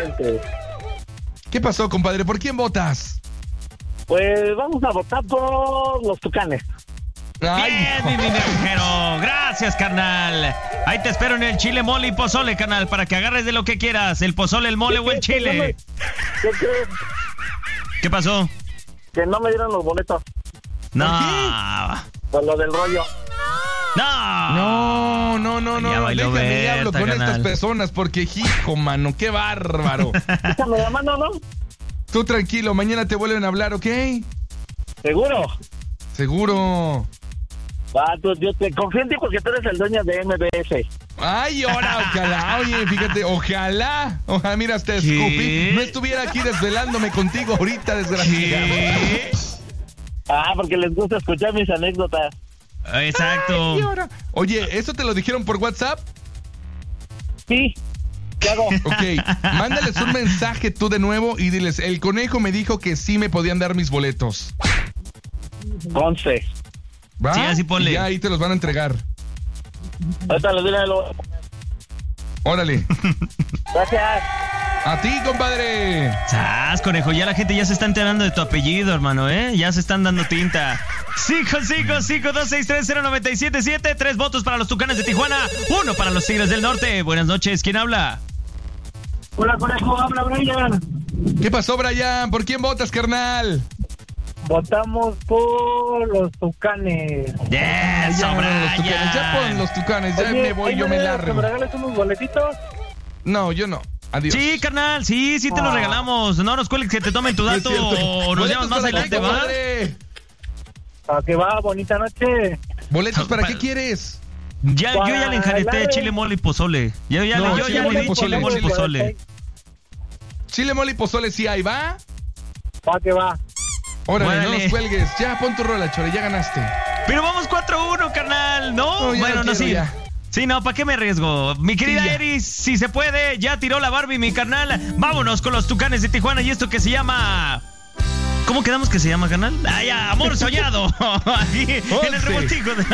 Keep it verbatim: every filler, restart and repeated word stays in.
Aguascalientes. ¿Qué pasó, compadre? ¿Por quién votas? Pues vamos a votar por los Tucanes. Ay, Bien, mi viajero. Gracias, carnal. Ahí te espero en el chile, mole y pozole, carnal, para que agarres de lo que quieras. El pozole, el mole o el chile. ¿Qué crees? ¿Qué pasó? Que no me dieron los boletos. No. Por lo del rollo. No. No, no, no, no. Ya bailó Déjame y Berta, hablo con carnal. estas personas porque, hijo, mano, qué bárbaro. Déjame la mano, ¿no? Tú tranquilo, mañana te vuelven a hablar, ¿ok? ¿Seguro? Seguro. Va, tú, yo te confío en ti porque tú eres el dueño de M B S. Ay, ahora, ojalá, oye, fíjate, ojalá, ojalá, mira, hasta Scoopy, no estuviera aquí desvelándome contigo ahorita, desgraciado. ¿Qué? Ah, porque les gusta escuchar mis anécdotas. Exacto. Ay, ahora. Oye, ¿eso te lo dijeron por WhatsApp? Sí. ¿Qué hago? Ok, mándales un mensaje tú de nuevo y diles, el conejo me dijo que sí me podían dar mis boletos. Once. ¿Va? Sí, así ponle. Y ya ahí te los van a entregar. Ahorita les diré lo... Órale. Gracias. A ti, compadre. Sas, conejo, ya la gente ya se está enterando de tu apellido, hermano, ¿eh? Ya se están dando tinta. cinco cinco cinco dos seis tres cero nueve siete siete. Tres votos para los Tucanes de Tijuana, uno para los Tigres del Norte. Buenas noches, ¿quién habla? Hola, conejo, habla Brian. ¿Qué pasó, Brian? ¿Por quién votas, carnal? Votamos por los Tucanes. Yes, Ya, los tucanes, ya pon los tucanes, ya Oye, me voy, ¿hay yo me manera de que largo. me regales unos boletitos? No, yo no. Adiós. Sí, carnal, sí, sí te lo Ah. regalamos. No nos cuelgues que te tomen tu No es dato cierto. o nos Boletos llamas más para adelante, qué, ¿va? compadre? ¿A qué va? Bonita noche. ¿Boletos para Pa- qué quieres? Ya, yo ya le enjareté Para chile, mole y pozole. Ya, ya, No, le- yo chile, ya mole le y di pozole, chile, mole y chile. pozole. Chile, mole y pozole, sí hay, ¿va? ¿A qué va? Órale, no Órale. nos cuelgues. Ya, pon tu rola, Chore, ya ganaste. Pero vamos cuatro uno, carnal. No, No, ya bueno, no no, quiero, sí. ya. Sí, no, ¿para qué me arriesgo? Mi querida Sí, ya. Eris, si se puede, ya tiró la Barbie, mi carnal. Vámonos con los Tucanes de Tijuana y esto que se llama... ¿Cómo quedamos que se llama, carnal? Ah, ya, Amor Soñado. Aquí, en el Once. revoltijo de